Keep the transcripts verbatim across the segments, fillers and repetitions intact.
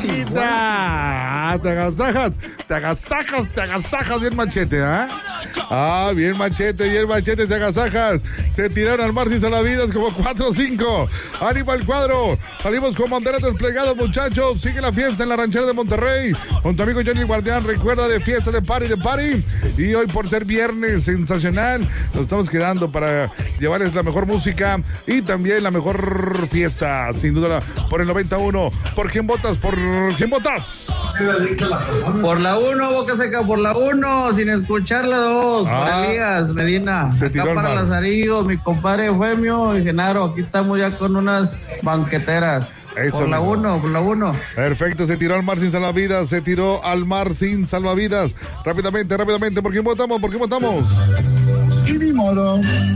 Ah, te agasajas, te agasajas, te agasajas bien Machete, ¿ah? ¿eh? Ah, bien Machete, bien Machete, te agasajas. Se tiraron al mar sin salvavidas como cuatro o cinco. Ánimo al cuadro. Salimos con banderas desplegadas, muchachos. Sigue la fiesta en la ranchera de Monterrey. Con tu amigo Johnny Guardián, recuerda de fiesta, de party, de party. Y hoy por ser viernes sensacional, nos estamos quedando para llevarles la mejor música y también la mejor fiesta, sin duda, por el noventa y uno. ¿Por quién votas? ¿Por quién votas? Por la uno, Boca Seca, por la uno, sin escuchar la dos. Ah, por Elías Medina. Se acá para Lazarillo, mi compadre Eufemio y Genaro. Aquí estamos ya con unas banqueteras. Eso por la uno, por la uno. Perfecto, se tiró al mar sin salvavidas, se tiró al mar sin salvavidas. Rápidamente, rápidamente, ¿por quién votamos? ¿Por quién votamos? Y ni modo.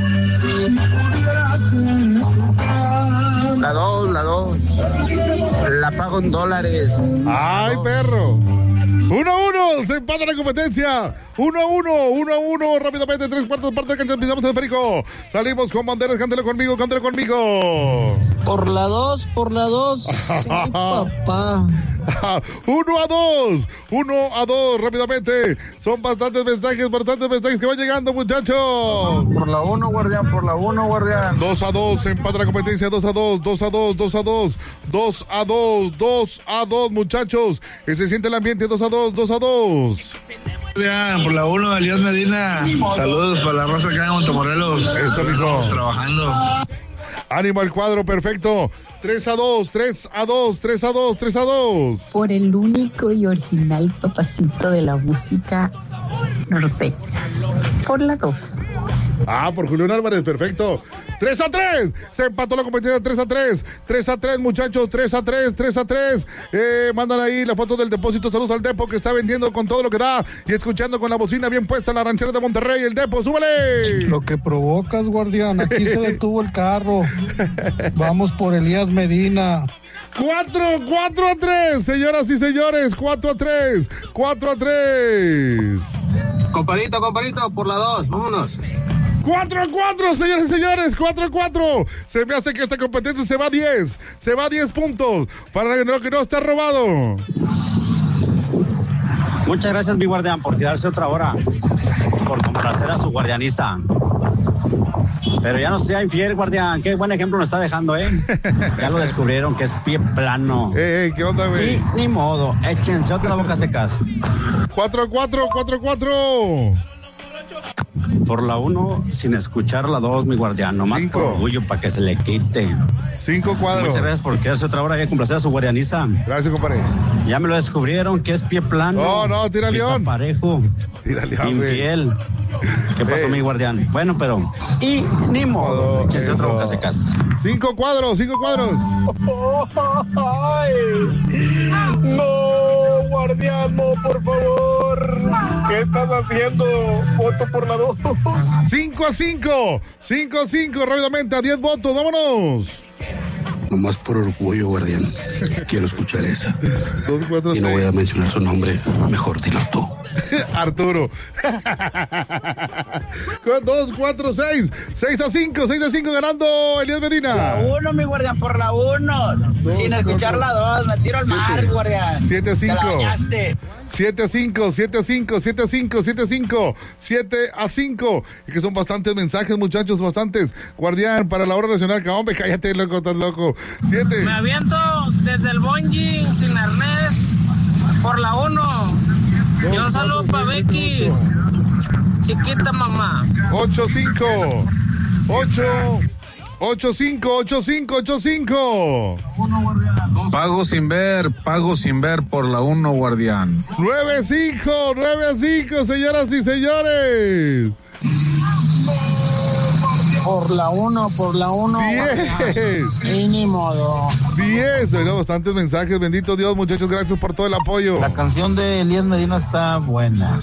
La dos, la dos. La pago en dólares. ¡Ay, perro! Uno a uno, se empata la competencia. Uno a uno, uno a uno, rápidamente, tres cuartos de parte de cancha, empezamos el perico. Salimos con banderas, cántelo conmigo, cántelo conmigo. Por la dos, por la dos. Sí, papá. Uno a dos, uno a dos, rápidamente. Son bastantes mensajes, bastantes mensajes que van llegando, muchachos. Por la uno, guardián, por la uno, guardián. Dos a dos, se empata la competencia, dos a dos, dos a dos, dos a dos, dos a dos, dos a dos, muchachos. Que se siente el ambiente, dos a dos, dos a dos. Por la uno, Elías Medina. Saludos para la raza acá de Montemorelos. Eso, mijo. Estamos trabajando. Ánimo al cuadro, perfecto. tres a dos, tres a dos, tres a dos, tres a dos. Por el único y original papacito de la música norteña. Por la dos. Ah, por Julián Álvarez, perfecto. tres a tres. Se empató la competencia tres a tres. tres a tres, muchachos. tres a tres, tres a tres. Eh, mandan ahí la foto del depósito. Saludos al Depo que está vendiendo con todo lo que da y escuchando con la bocina bien puesta la ranchera de Monterrey. El Depo, súbele. Lo que provocas, guardián. Aquí se detuvo el carro. Vamos por Elías Medina. cuatro, cuatro a tres, señoras y señores. cuatro a tres. cuatro a tres. Comparito, comparito, por la dos. Vámonos. cuatro a cuatro, señores y señores, cuatro a cuatro. Se me hace que esta competencia se va a diez. Se va a diez puntos para que no, que no esté robado. Muchas gracias, mi guardián, por quedarse otra hora. Por complacer a su guardianiza. Pero ya no sea infiel, guardián. Qué buen ejemplo nos está dejando, ¿eh? Ya lo descubrieron que es pie plano. Eh, eh, ¿qué onda, güey? Y ni modo, échense otra Boca Secas. cuatro a cuatro, cuatro a cuatro. Por la uno, sin escuchar la dos, mi guardián. Nomás Cinco. por orgullo, para que se le quite. Cinco cuadros. Muchas gracias por quedarse otra hora y complacer a su guardianiza. Gracias, compadre. Ya me lo descubrieron que es pie plano. No, no, tira León. Parejo. Tira León, infiel. ¿Qué pasó, Ey. mi guardián? Bueno, pero... Y ni modo. Échense otra Boca Secas. Cinco cuadros, cinco cuadros. Ay, no, guardián, no, por favor. ¿Qué estás haciendo? Voto por la dos. Cinco a cinco. Cinco a cinco, rápidamente, a diez votos, vámonos. Nomás por orgullo, guardián. Quiero escuchar esa. Dos, cuatro, y no seis. voy a mencionar su nombre. Mejor dilo tú. Arturo. Dos, cuatro, seis. Seis a cinco, seis a cinco ganando Elías Medina. La uno, mi guardián, por la uno. Dos, Sin escuchar cuatro, la dos, me tiro al mar, siete. guardián. Siete a cinco. Te la bañaste. siete a cinco, siete a cinco, siete a cinco, siete a cinco, siete a cinco. Y que son bastantes mensajes, muchachos, bastantes. Guardián, para la hora nacional, cabrón, cállate, loco, estás loco. siete. Me aviento desde el bungee sin arnés por la uno. Y un saludo para Becky, chiquita mamá. ocho cinco. ocho. ocho cinco, ocho cinco, ocho cinco. Pago sin ver, pago sin ver por la uno, guardián. nueve cinco, nueve a cinco, señoras y señores. Por la uno, por la uno. diez. Y ni modo. diez. Oiga, bastantes mensajes. Bendito Dios, muchachos. Gracias por todo el apoyo. La canción de Elías Medina está buena.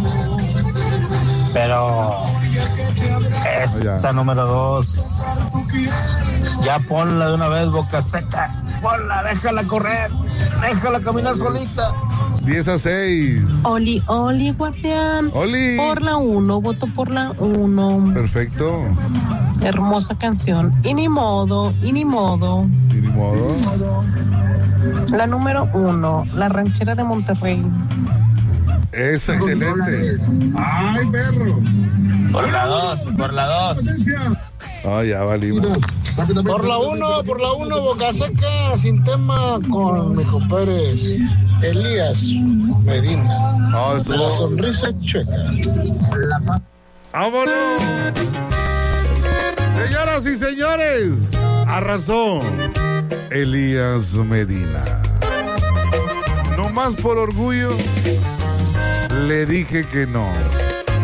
Pero esta número dos, ya ponla de una vez, Boca Seca. Ponla, déjala correr. Déjala caminar solita. diez a seis. Oli, Oli, guardián. Oli. Por la uno, voto por la uno. Perfecto. Hermosa canción. Y ni modo, y ni modo. Y ni modo. La número uno, la ranchera de Monterrey. Es excelente. Ay, perro. Por la dos, por la dos. Oh, ya valimos. Por la uno, por la uno, Boca Seca, sin tema, con mi compadre Elías Medina. Oh, estuvo... La sonrisa chueca. ¡Vámonos! Señoras y señores, arrasó Elías Medina. No más por orgullo, le dije que no.